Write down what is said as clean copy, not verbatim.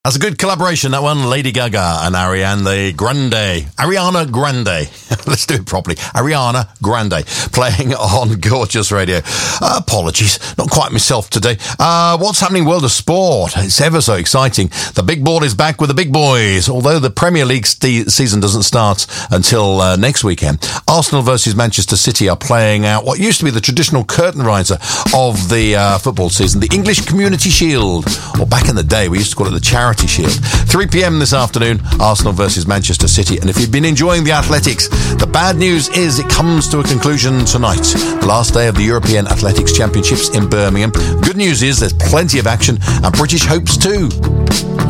That's a good collaboration, that one. Lady Gaga and Ariana Grande. Let's do it properly. Ariana Grande playing on Gorgeous Radio. Apologies, not quite myself today. What's happening in world of sport? It's ever so exciting. The big ball is back with the big boys. Although the Premier League season doesn't start until next weekend, Arsenal versus Manchester City are playing out what used to be the traditional curtain riser of the football season, the English Community Shield. Or back in the day, we used to call it the Charity Shield. 3 p.m. this afternoon, Arsenal versus Manchester City. And if you've been enjoying the athletics, the bad news is it comes to a conclusion tonight. The last day of the European Athletics Championships in Birmingham. Good news is there's plenty of action and British hopes too.